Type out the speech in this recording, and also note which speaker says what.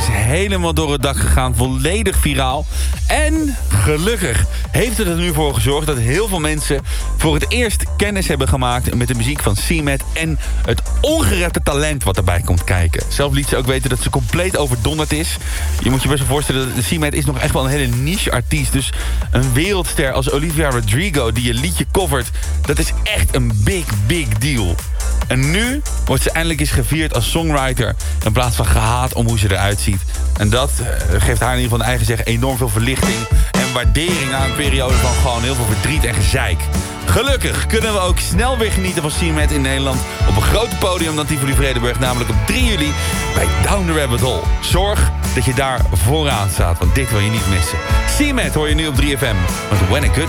Speaker 1: is helemaal door het dak gegaan. Volledig viraal. En gelukkig heeft het er nu voor gezorgd dat heel veel mensen voor het eerst kennis hebben gemaakt met de muziek van C-Matt en het ongerepte talent wat erbij komt kijken. Zelf liet ze ook weten dat ze compleet overdonderd is. Je moet je best wel voorstellen, dat C-Matt is nog echt wel een hele niche artiest. Dus een wereldster als Olivia Rodrigo die je liedje covert, dat is echt een big deal. En nu wordt ze eindelijk eens gevierd als songwriter in plaats van gehaat om hoe ze eruit ziet. En dat geeft haar in ieder geval naar eigen zeggen enorm veel verlichting en waardering na een periode van gewoon heel veel verdriet en gezeik. Gelukkig kunnen we ook snel weer genieten van C-Matt in Nederland op een groot podium dan Tivoli Vredenburg, namelijk op 3 juli bij Down the Rabbit Hole. Zorg dat je daar vooraan staat, want dit wil je niet missen. C-Matt hoor je nu op 3FM, want When a Good